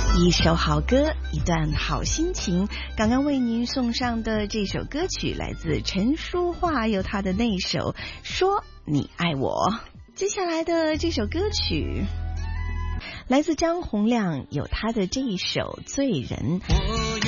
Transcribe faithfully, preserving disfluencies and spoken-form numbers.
一首好歌，一段好心情。刚刚为您送上的这首歌曲来自陈淑桦，有她的那首《说你爱我》。接下来的这首歌曲来自张洪量，有他的这一首《醉人》。